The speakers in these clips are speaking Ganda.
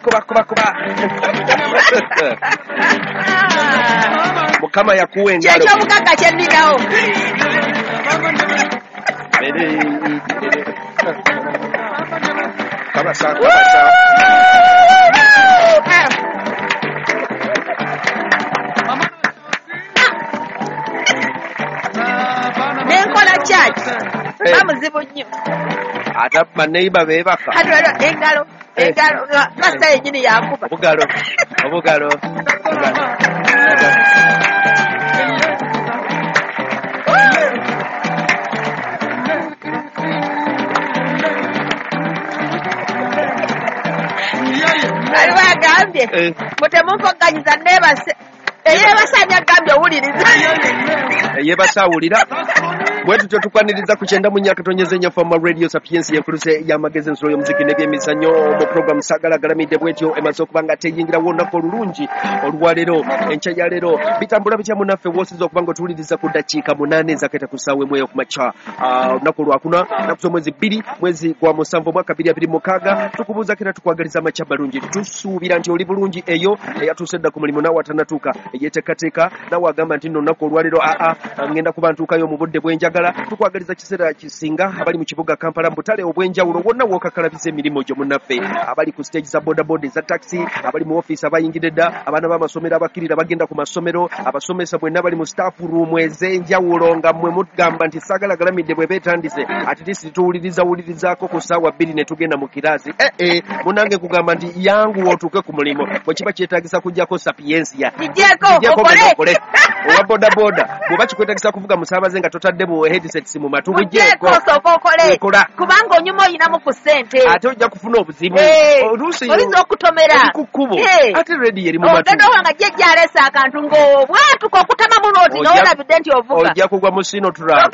Mukama yakuwa engalo. Kyekyo mukaka kyenninawo. Kabasa. Nenkola kyaki? Bamuzibu nnyo. Ate baneiba beebaka. Engalo. Masa yennyini yakuba. Obugalo. Aliwo agambye mutemunkoganyiza neebase. Eyeebasanya agambye owuliriza. Eyeebasa awulira. Bwetu tutyo tukwaniriza ku 9 from Radio Sapiens yekuluse yamagezi nsolo y'omuziki n'ebyemizannyo mu program Sagalagalamidde bwetyo emaze okuba nga teyingira wonnako olulungi olwaleero enkya ya leero bitambula bitya munaffe wosiza okuba nga otuwuliriza ku ddakiika 8 ezaketa ku ssaawa emu ey'okumakya olunaku olwakuna naku z'omwezi 2 mwezi gwa 7 mwaka 2026 tukubuuza kera tukwagaliza amakya balungi tusuubira nti oli bulungi eyo eyatuuse dda ku mulimu naawe atanatuuka eyeeteekateeka naawe agamba nti nno olunaku olwaleero ngenda kuba ntuukayo mu budde bwenjagala tukwagaliza kiseera kisinga abali mu kibuga Kampala mbutale obwenjawulo wonna wookakalabiza emirimu gyo munnaffe abali ku stage za bodaboda eza taxi abali mu ofiisi abayingidde dda abaana b'amasomero abakkirira bagenda ku masomero abasomesa bwenna bali mu staff room ez'enjawulo nga mmwe mugamba nti Sagalagalamidde bwe beetandise ati lisi tuwulirizaako ku ssaawa 2 ne tugenda mu kiraasi munange kugamba nti yangu otuuke ku mulimu bwe kiba kyetaagisa kujjako sapiensia okole owa bodaboda bw'oba kikwetaagisa kuvuga musaabaze nga totadde headsets mu matu bujeeko kubanga onyuma oyinamu ku ssente ate ojja kufuna obuzibu oluusi oyinza okutomera ku kkubo ate ready yeri mu matu ogenda nga jjajja aleese akantu ng'obwatuka okutama mu nooti nga weerabidde nti ovuga ojja kugwa mu sino turaba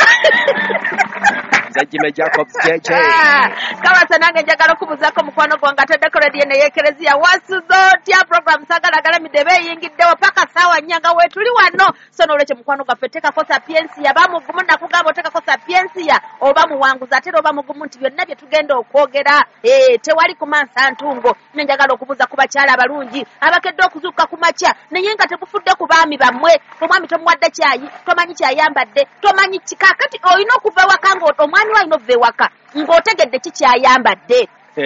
Jajime Jacobs JJ kabasa nange njagala okubuzaako mukwano gwange ataddeko rediyo neyeekereziya wasuzotya program Sagalagalamidde beeyingiddewo paka ssaawa 4 nga weetuli wano so n'olwekyo mukwano gwaffe teekako sapiensiya bamugumu nakugamba oteekako sapiensiya oba muwanguza ate oba mugumu nti byonna bye tugenda okwogera tewali kumansa ntungo nenjagala okubuza ku bakyala abalungi abakedde okuzuuka ku makya naye nga tebufudde ku baami bammwe omwami tomuwadde kyayi tomanyi kyayambadde tomanyi kikakati olina okuva ewaka ng'omwami walina okuva ewaka ng'otegedde kikyayambadde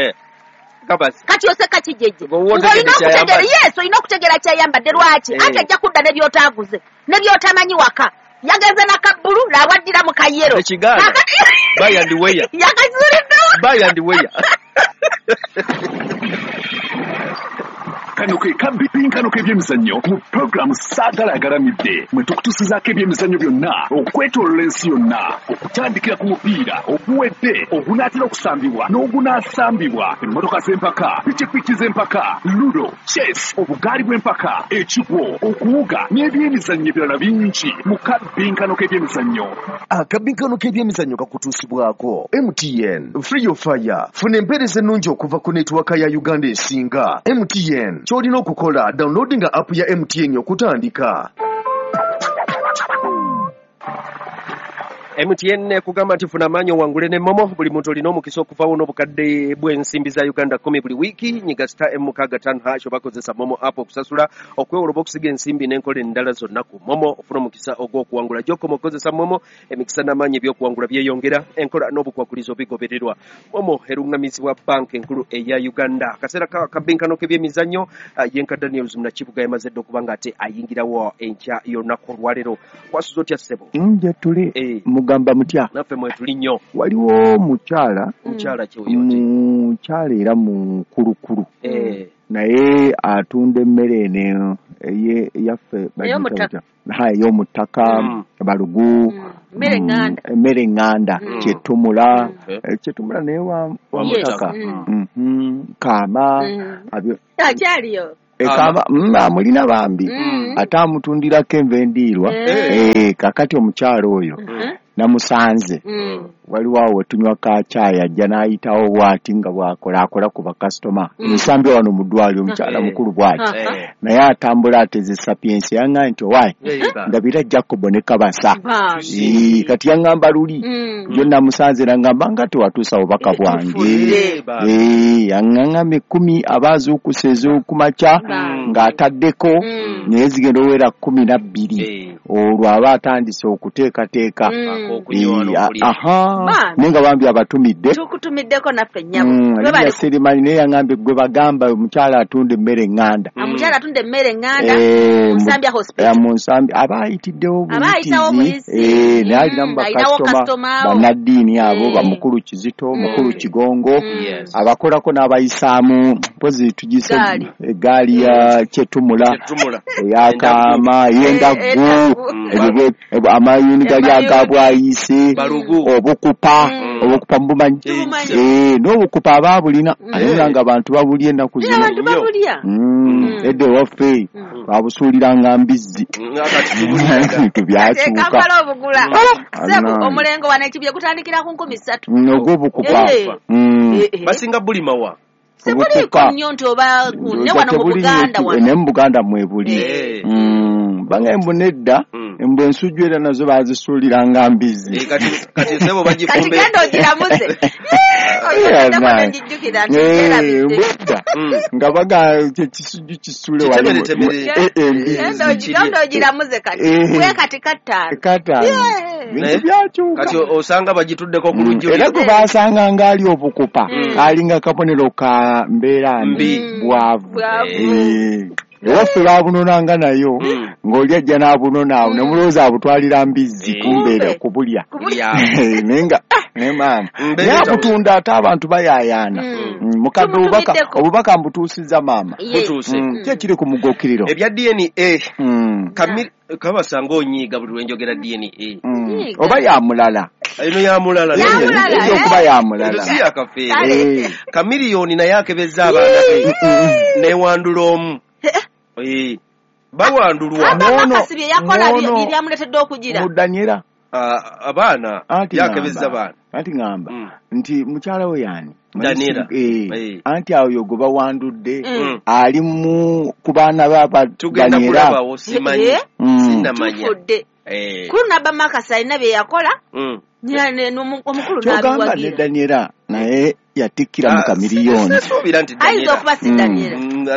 kati oseka kijejje olina okutegera olina okutegera kyayambadde lwaki ate ajja kudda ne byotaaguze ne byotamanyi waka yagenze nakabbulu laawaddira mu kayero bayandiweya kano ke kabinkano k'ebyemizannyo mu programu Sagalagalamidde mwe tukutusizaako ebyemizannyo byonna okwetoolola ensi yonna okutandikira ku mupiira oguwedde ogunaatera okusambibwa n'ogunaasambibwa emmotoka z'empaka pikipiki z'empaka ludo chess obugaali bw'empaka ekigwo okuwuga n'ebyemizannyo ebirala bingi mu kabinkano k'ebyemizannyo akabinkano k'ebyemizannyo kakutuusibwako MTN free of fire funa empeereza ennungi okuva ku netiwaka ya Uganda esinga MTN ky'olina okukola downloadinga app ya MTN okutandika. MTN kugamba nti funa amaanyi owangule ne momo buli muntu olina omukisa okuvaawo n'obukadde bw'ensimbi za Uganda 10 buli wiiki nyiga *M65# obakozesa momo app okusasula okwewoloba okusiga ensimbi n'enkola endala zonna ku momo ofuna omukisa ogw'okuwangula gy'okoma okozesa momo emikisa n'amaanyi eby'okuwangula byeyongera enkola n'obukwakulizo bigobererwa momo eruŋŋamizibwa banka enkulu eya Uganda akaseera kabinkano k'ebyemizannyo yenka Daniels Munakibuga yamaze dde okuba nga ate ayingirawo enkya y'olunaku olwaleero wasuza otya ssebo tule mugamba mutya naffe mwetuli nnyo waliwo mukyala kyala era mukulukulu naye atunda emmere eno yaffe ey'omuttaka balugu emmere ŋŋanda kyetumula naye wa mutaka kaama akyaliyo mulina bambi ate amutundirako enva endiirwa kakati omukyalo oyo namusanze waliwo awo tunywa ka chai ajja n'ayitawo bw'ati nga bw'akola ku bakasitoma nsambye wano mu ddwaliro omukyala mukulu bw'ati naye atambula ateze Sapiensi yaŋŋamba nti owaayi ndabira Jacob ne Kabasa kati yaŋŋamba luli yo namusanze naŋŋamba nga tewatuusa bubaka bwange yaŋŋamba 10 abaazuukuse ez'okumakya ng'ataddeko naye zigenda owera 12 olwo aba atandise okuteekateeka naye nga bambi abatumidde tukutumiddeko naffe nnyabo Lydia Serimani naye yaŋŋambye gwe bagamba omukyala atunda emmere eŋŋanda Musambya hospital Musambya aba ayitiddewo buyitizi naye alinamu bakasitoma bannaddiini abo bamukulu Kizito mukulu Kigongo abakolako n'abayisaamu mpozi tugise eggaali ya Kyetumula eyakaama y'endaggu amayuni gali agabwayise obukupa mbumanyi n'obukupa abaabulina ate nga abantu babulya ennaku zino edde waffe twabusuuliranga mbizzi tubyakyuka omulengo wano ekibye gutandikira ku 13 ogw'obukupa basinga buli mawa sebuliko nnyo nti oba ne wano mu Buganda wano ne mu Buganda mwebuli banga embu nedda embu ensujju era nazo bazisuuliranga mbizzi kati sebo bagifumbe kati ogiramuze nga baga kyekisujju kisule wali ogiramuze kati we kati kata byakyuka kati osanga bagituddeko ku lujju era gwe basanga ngaali obukupa alinga kabonero ka mbeera mbi bwavu ewaffe baabunonanga nayo ng'oli ajja n'abunona awo ne mulowooza abutwalira mbizzi kumbeera kubulya naye nga naye maama naye abutunda ate abantu bayaayaana mukadde obubaka mbutuusizza maama ki ekiri ku mugokiriro ebya DNA kabasanga onyiiga buli lwenjogera DNA oba yamulala ino yamulala okuba yamulala si yakafeere Kamiliyoni naye akebezza abaana be newandula omu bawandulwa bakasibe yakola byamuletedde okugira mudanyera abaana yakebezza baana anti ngamba nti mukyala we yani Daniela anti awo yogo bawandudde ali mu kubaana baba tugenda kulabawo simanyi sinamanya kuna bamakasa alina bye yakola omukulu n'abiwagira ne Daniela naye yatikira mu Kamiliyoni ayinza okuba si Daniela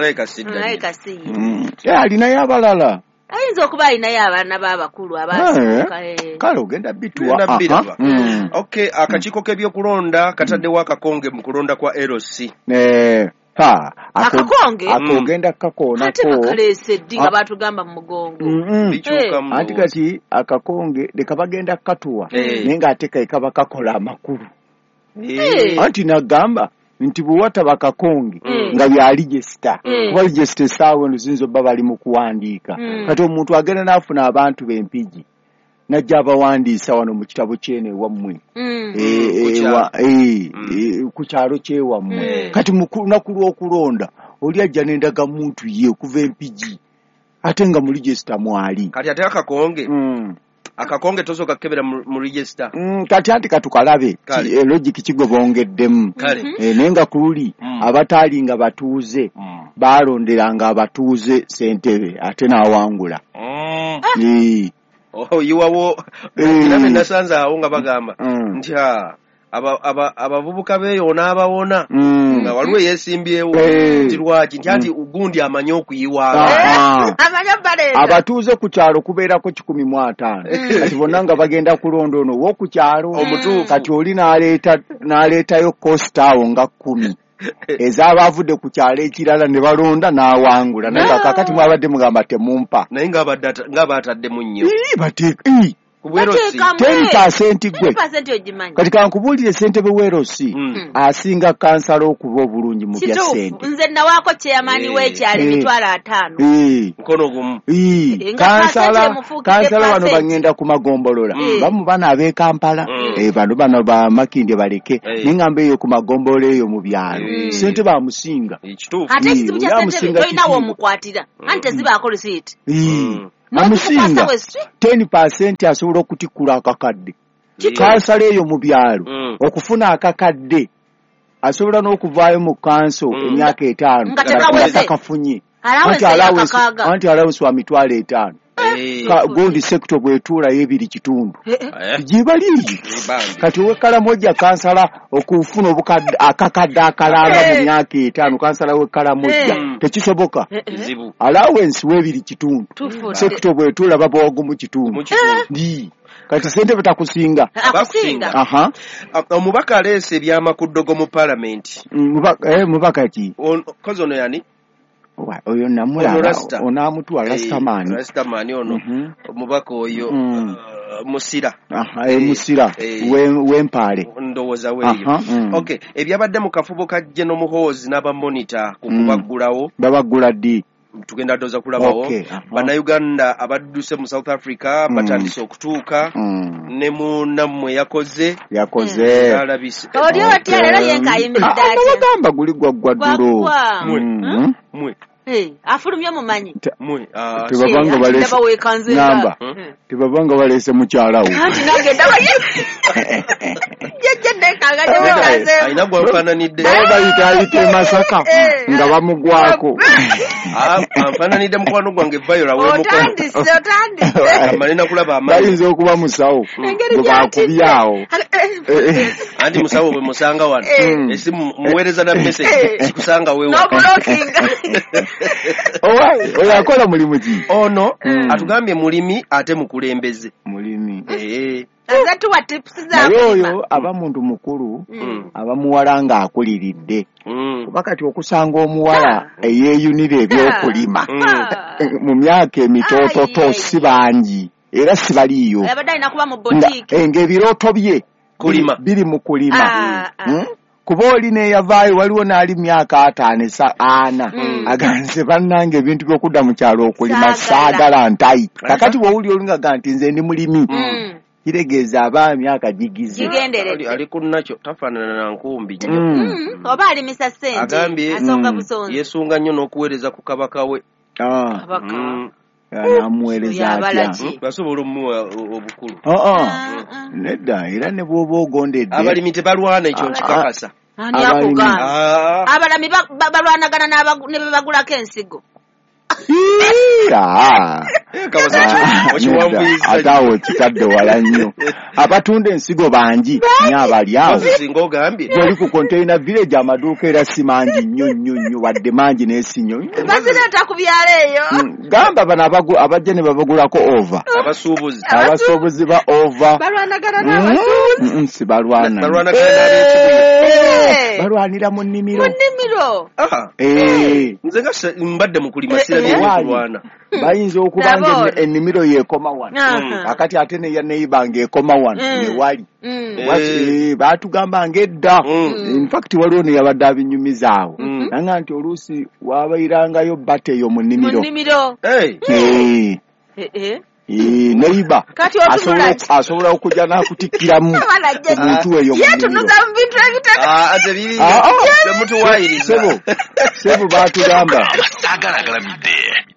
alinayo abalala ayinza okuba alinayo abaana b'abakulu abasooka kale ogenda bituwa okay akakiiko k'ebyokulonda kataddewo akakonge mu kulonda kwa LC akakonge akogenda kakoonako ate bakalese ddi nga batugamba mu mugongo anti kati akakonge leka bagenda katuwa naye ng'ate kaba kakola amakulu anti nagamba nti buwata bakakonge nga byali gesita kuba gesita essaawa eno ziyinza obba bali mu kuwandiika kati omuntu agenda n'afuna abantu b'empigi najja abawandiisa wano mu kitabo kyene ewammwe ku kyalo kyewammwe kati mu lunaku lw'okulonda oli ajja n'endagamuntu ye okuva empigi ate nga mu register mwali kati ate akakonge tosooka kukebera mu register kati anti katukalabe logic kigobongeddemu naye nga kululi abataali nga batuuze baalonderanga abatuuze ssentebe ate n'awangula yiwawo nabe nasanze awo nga bagamba nti abavubuka beeyoona abawona nga waliwo yeesimbyewo nti lwaki nti ati gundi amanye okuyiwaaba abatuuze ku kyalo kubeerako 150 kati bonna nga bagenda kulonda ono w'oku kyalo kati oli n'aleetayo kositaawo nga 10 ez'abavudde ku kyalo ekirala ne balonda n'awangula naye nga kakati mwabadde mugamba temumpa naye ng'abaataddemu nnyo bateeka 10% gwe kati kankubuulire ssentebe w'erosi asinga kansala okuba obulungi mu bya ssente nze nawaako chairman w'ekyalo emitwalo 5 mukono gumu kansala bano bagenda ku magombolola bamu bana ab'e Kampala bano ba Makindye baleke ningamba eyo ku magombolola eyo mu byalo ssente bamusinga ate ekitibu kya ssente tolinawo omukwatira anti tezibaako risiiti amusinga 10% asobola okutikkula akakadde kansala eyo mu byalo okufuna akakadde asobola n'okuvaayo mu kanso emyaka 5 nga kafunye anti allowance wa mitwalo 5 gondi sector bwetuulayo 2.5 gibaliyo kati ow'ekkalamoja kansala okufuna akakadde akalanga mu myaka 5 kansala w'ekkalamoja tekisoboka allowance w'2.5 sector bwetuula baba wagumu kitundu kati sente batakusinga omubaka aleese ebyamakuddogo mu parliament mubaka ki kozi ono yani oyo namulaba onamutwa Rastaman ono omubaka oyo Musira Musira w'empaale ndowooza weeyo okay ebyabadde mu kafubo ka General Muhoozi n'abamonita ku kubaggulawo babaggula ddi tugenda doza kulabawo bannayuganda abadduse mu South Africa batandise okutuuka ne munammwe yakoze alabise oli otya leero yenkayimiridde bagamba guli gwaggwaddulo mwe afulumye mumanyi tebabanga balese namba tebabanga balese mukyalawo anti nange ndaba ayina gwanfaananidde bayita Masaka nga bamugwako anfaananidde mukwano gwange Viola otandise amalina kulaba amaanyi bayinza okuba musawo bwebakubyawo anti musawo bwe musanga wano esimu muweereza na message sikusanga wewe oyo akola mulimu ki ono atugambye mulimi ate mukulembeze mulimi azatuwa tips za oyo aba muntu mukulu abamuwala nga akuliridde kuba kati okusanga omuwala eyeeyunira ebyokulima mu myaka emitoototo si bangi era si baliyo ng'ebirooto bye biri mu kulima kuba oli neeyavaayo waliwo n'ali myaka 5 aganze bannange ebintu by'okudda mu kyalo okulima saagala ntayi kakati bw'owuli olingaga nti nze ndi mulimi kiregeeza aba myaka gigize ali ku nakyo tafaanana na nkumbi oba alimisa ssente asonga busonzi yeesunga nnyo n'okuweereza ku kabaka we namuweereza atya basobola omuwa obukulu nedda era ne bw'oba ogondedde abalimi tebalwana ekyo nkikakasa ani akugamba abalimi balwanagana ne bebagulako ensigo ate awo kitadde wala nnyo abatunda ensigo bangi nyabalyawo oli ku container village amaduuka era si mangi nnyo wadde mangi n'esinyo bazireeta ku byalo eyo gamba bano abajja ne babagulako ova abasuubuzi ba ova balwanagana n'abasuubuzi si balwana balwanira mu nnimiro nze nga mbadde mu kulima sirabye kulwana bayinza okuba nga ennimiro yeekoma wano akati ate neyibanga ng'ekoma wano newali baatugamba ng'edda infact waliwo neyabadde abinyumizaawo nanga nti oluusi wabayirangayo bata eyo mu nnimiro neiba asobola okujja n'akutikkiramu omuntu eyo sebo baatugamba